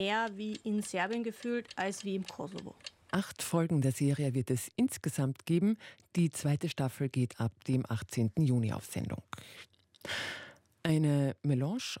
eher wie in Serbien gefühlt als wie im Kosovo. 8 Folgen der Serie wird es insgesamt geben. Die zweite Staffel geht ab dem 18. Juni auf Sendung. Eine Melange